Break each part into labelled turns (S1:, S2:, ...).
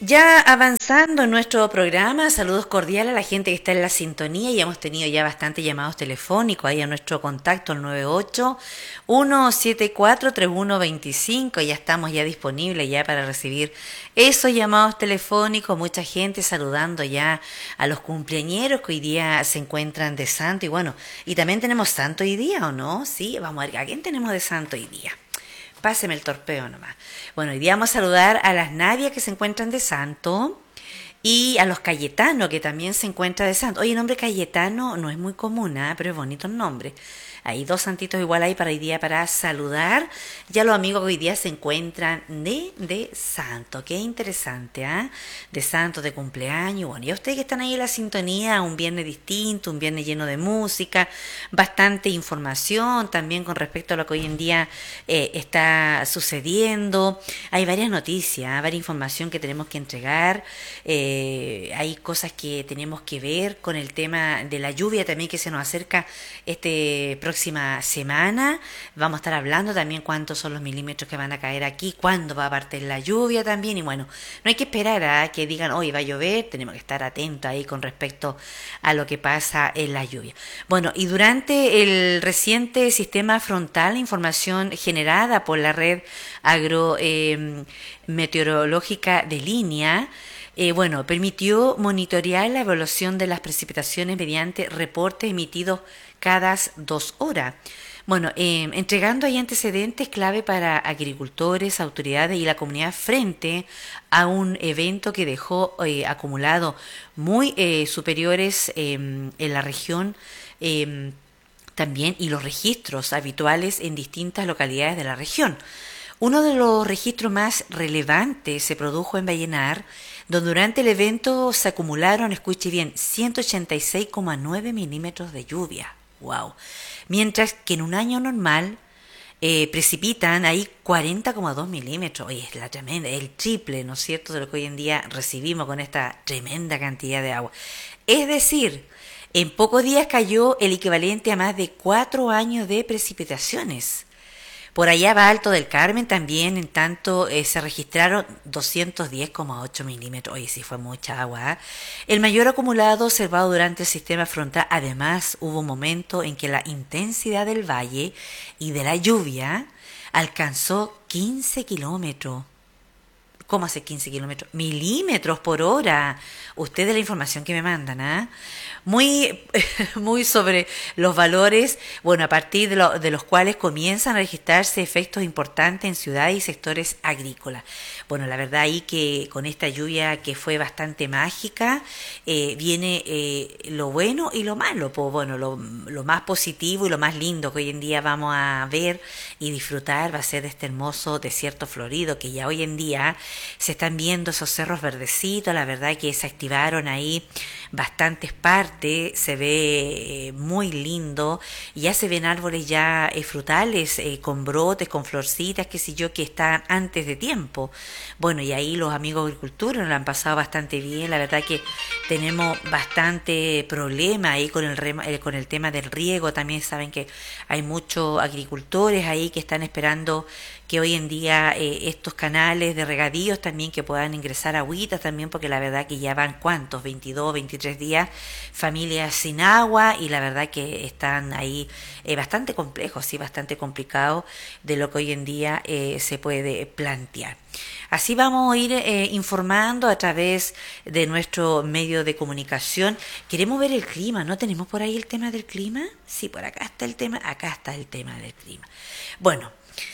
S1: Ya avanzando en nuestro programa, saludos cordiales a la gente que está en la sintonía y hemos tenido ya bastantes llamados telefónicos ahí a nuestro contacto al 98-174-3125. Ya estamos ya disponibles ya para recibir esos llamados telefónicos, mucha gente saludando ya a los cumpleañeros que hoy día se encuentran de santo y bueno, y también tenemos santo hoy día, ¿o no? Sí, vamos a ver, ¿a quién tenemos de santo hoy día? Páseme el torpeo nomás. Bueno, hoy día vamos a saludar a las Navias que se encuentran de santo y a los Cayetano que también se encuentran de santo. Oye, el nombre Cayetano no es muy común, ¿eh? Pero es bonito el nombre. Hay dos santitos igual ahí para hoy día para saludar. Ya los amigos que hoy día se encuentran de santo. Qué interesante, ¿ah? De santo, de cumpleaños. Bueno, y a ustedes que están ahí en la sintonía, un viernes distinto, un viernes lleno de música, bastante información también con respecto a lo que hoy en día está sucediendo. Hay varias noticias, varias información que tenemos que entregar. Hay cosas que tenemos que ver con el tema de la lluvia también que se nos acerca próxima semana. Vamos a estar hablando también cuántos son los milímetros que van a caer aquí, cuándo va a partir la lluvia también. Y bueno, no hay que esperar a que digan hoy va a llover, tenemos que estar atentos ahí con respecto a lo que pasa en la lluvia. Bueno, y durante el reciente sistema frontal, información generada por la red agrometeorológica de línea, bueno, permitió monitorear la evaluación de las precipitaciones mediante reportes emitidos cada 2 horas. Bueno, entregando ahí antecedentes clave para agricultores, autoridades y la comunidad frente a un evento que dejó acumulado muy superiores en la región también y los registros habituales en distintas localidades de la región. Uno de los registros más relevantes se produjo en Vallenar, donde durante el evento se acumularon, escuche bien, 186,9 milímetros de lluvia. ¡Wow! Mientras que en un año normal precipitan ahí 40,2 milímetros. Oye, es la tremenda, el triple, ¿no es cierto?, de lo que hoy en día recibimos con esta tremenda cantidad de agua. Es decir, en pocos días cayó el equivalente a más de 4 años de precipitaciones. Por allá va Alto del Carmen también, en tanto se registraron 210,8 milímetros. Oye, sí fue mucha agua, ¿eh? El mayor acumulado observado durante el sistema frontal. Además, hubo un momento en que la intensidad del valle y de la lluvia alcanzó 15 kilómetros. ¿Cómo hace 15 kilómetros? Milímetros por hora. Ustedes la información que me mandan, ¿ah? Muy, muy sobre los valores, bueno, a partir de los cuales comienzan a registrarse efectos importantes en ciudades y sectores agrícolas. Bueno, la verdad ahí que con esta lluvia que fue bastante mágica, viene lo bueno y lo malo. Pues bueno, lo más positivo y lo más lindo que hoy en día vamos a ver y disfrutar va a ser este hermoso desierto florido que ya hoy en día se están viendo esos cerros verdecitos. La verdad que se activaron ahí bastantes partes, se ve muy lindo, ya se ven árboles ya frutales con brotes, con florcitas, qué sé yo, que están antes de tiempo. Bueno, y ahí los amigos agricultores nos lo han pasado bastante bien. La verdad que tenemos bastante problema ahí con el tema del riego. También saben que hay muchos agricultores ahí que están esperando que hoy en día estos canales de regadíos también que puedan ingresar agüitas también, porque la verdad que ya van cuántos, 22, 23 días, familias sin agua, y la verdad que están ahí bastante complejos, sí, bastante complicados de lo que hoy en día se puede plantear. Así vamos a ir informando a través de nuestro medio de comunicación. Queremos ver el clima, ¿no tenemos por ahí el tema del clima? Sí, por acá está el tema del clima. Bueno,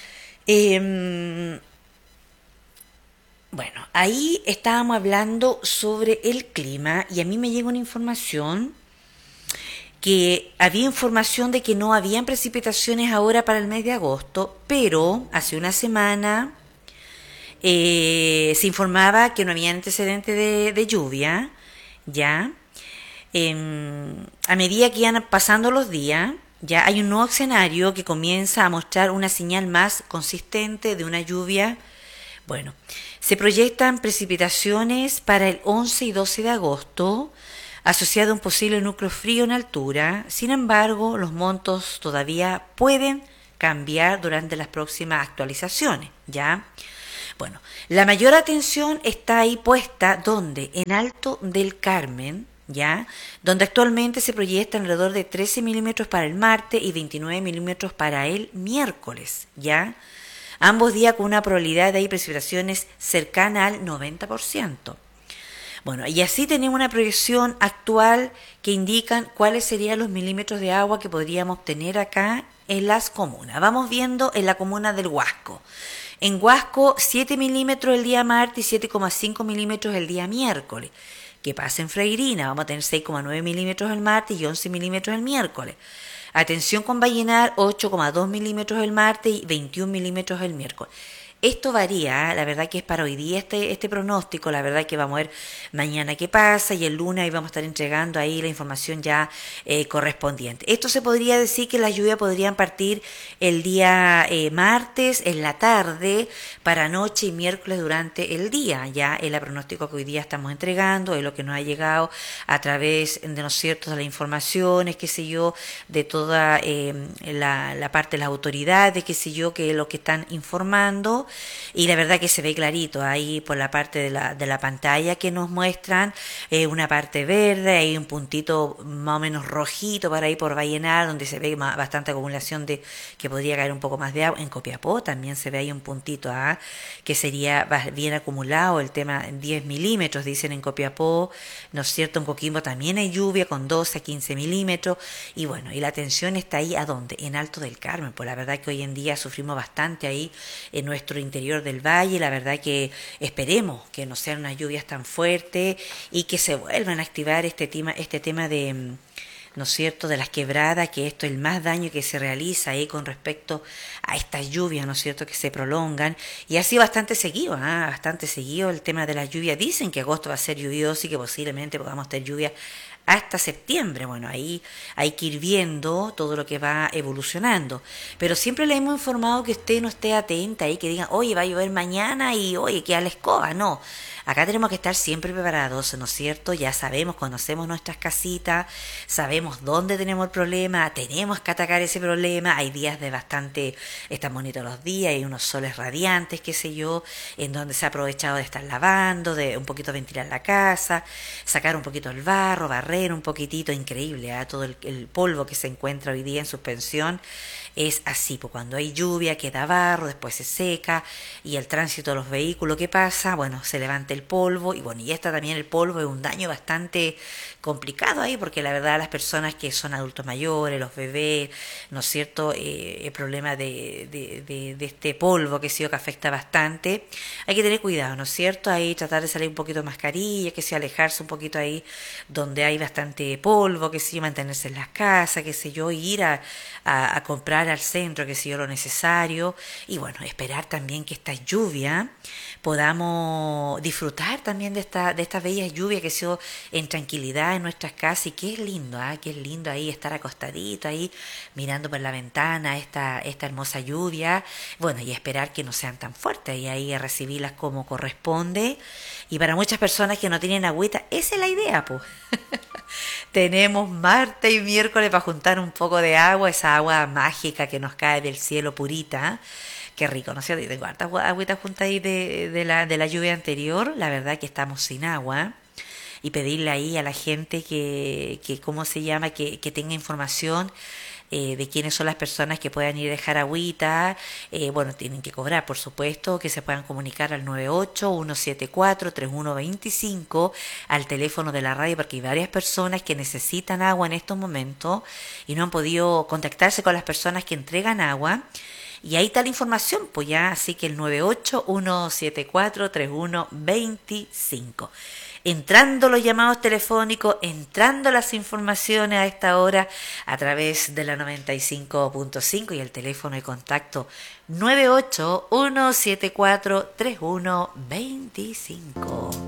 S1: bueno, ahí estábamos hablando sobre el clima y a mí me llega una información que había información de que no habían precipitaciones ahora para el mes de agosto, pero hace una semana se informaba que no había antecedentes de lluvia, ya. A medida que iban pasando los días, ya hay un nuevo escenario que comienza a mostrar una señal más consistente de una lluvia. Bueno, se proyectan precipitaciones para el 11 y 12 de agosto, asociado a un posible núcleo frío en altura. Sin embargo, los montos todavía pueden cambiar durante las próximas actualizaciones, ¿ya? Bueno, la mayor atención está ahí puesta, ¿dónde? En Alto del Carmen, ¿ya? Donde actualmente se proyecta alrededor de 13 milímetros para el martes y 29 milímetros para el miércoles, ¿ya? Ambos días con una probabilidad de precipitaciones cercana al 90%. Bueno, y así tenemos una proyección actual que indican cuáles serían los milímetros de agua que podríamos obtener acá en las comunas. Vamos viendo en la comuna del Huasco. En Huasco, 7 milímetros el día martes y 7,5 milímetros el día miércoles. ¿Qué pasa en Freirina? Vamos a tener 6,9 milímetros el martes y 11 milímetros el miércoles. Atención con Vallenar, 8,2 milímetros el martes y 21 milímetros el miércoles. Esto varía, la verdad que es para hoy día este pronóstico, la verdad que vamos a ver mañana qué pasa y el lunes ahí vamos a estar entregando ahí la información ya correspondiente. Esto se podría decir que las lluvias podrían partir el día martes en la tarde para noche y miércoles durante el día, ya es el pronóstico que hoy día estamos entregando, es lo que nos ha llegado a través de, ¿no es cierto?, de las informaciones, qué sé yo, de toda la parte de las autoridades, qué sé yo, que es lo que están informando. Y la verdad que se ve clarito ahí por la parte de la pantalla que nos muestran, una parte verde, hay un puntito más o menos rojito para ahí por Vallenar, donde se ve bastante acumulación de que podría caer un poco más de agua. En Copiapó también se ve ahí un puntito que sería bien acumulado, el tema 10 milímetros dicen en Copiapó, ¿no es cierto? En Coquimbo también hay lluvia con 12 a 15 milímetros y bueno, y la atención está ahí ¿a dónde? En Alto del Carmen, pues la verdad que hoy en día sufrimos bastante ahí en nuestro interior del valle, la verdad que esperemos que no sean unas lluvias tan fuertes y que se vuelvan a activar este tema de, ¿no es cierto?, de las quebradas, que esto es el más daño que se realiza ahí con respecto a estas lluvias, ¿no es cierto?, que se prolongan y así bastante seguido el tema de las lluvias. Dicen que agosto va a ser lluvioso y que posiblemente podamos tener lluvias hasta septiembre. Bueno, ahí hay que ir viendo todo lo que va evolucionando. Pero siempre le hemos informado que usted no esté atenta y que digan, oye, va a llover mañana y oye, queda la escoba. No, acá tenemos que estar siempre preparados, ¿no es cierto? Ya sabemos, conocemos nuestras casitas, sabemos dónde tenemos el problema, tenemos que atacar ese problema. Hay días de bastante, están bonitos los días, hay unos soles radiantes, qué sé yo, en donde se ha aprovechado de estar lavando, de un poquito ventilar la casa, sacar un poquito el barro, barrer un poquitito, increíble, todo el polvo que se encuentra hoy día en suspensión es así, pues cuando hay lluvia queda barro, después se seca y el tránsito de los vehículos, ¿qué pasa? Bueno, se levanta el polvo y bueno, y esta también el polvo es un daño bastante complicado ahí porque la verdad las personas que son adultos mayores, los bebés, ¿no es cierto?, el problema de este polvo que sí que afecta bastante, hay que tener cuidado, ¿no es cierto? Ahí tratar de salir un poquito de mascarilla, que sí, alejarse un poquito ahí donde hay bastante polvo, que sí, mantenerse en las casas, que sé yo, ir a comprar al centro, que sé yo, lo necesario y bueno, esperar también que esta lluvia podamos disfrutar también de estas bellas lluvias que se dio en tranquilidad en nuestras casas y qué lindo, qué lindo ahí estar acostadito ahí mirando por la ventana esta hermosa lluvia, bueno, y esperar que no sean tan fuertes y ahí a recibirlas como corresponde. Y para muchas personas que no tienen agüita, esa es la idea, pues. Tenemos martes y miércoles para juntar un poco de agua, esa agua mágica que nos cae del cielo purita. Qué rico, ¿no es cierto? Y tengo harta agüita junta ahí de la lluvia anterior. La verdad que estamos sin agua. Y pedirle ahí a la gente que ¿cómo se llama? Que tenga información de quiénes son las personas que puedan ir a dejar agüita. Bueno, tienen que cobrar, por supuesto, que se puedan comunicar al 98-174-3125, al teléfono de la radio, porque hay varias personas que necesitan agua en estos momentos y no han podido contactarse con las personas que entregan agua. Y ahí está la información, pues ya, así que el 98-174-3125. Entrando los llamados telefónicos, entrando las informaciones a esta hora a través de la 95.5 y el teléfono de contacto 98-174-3125.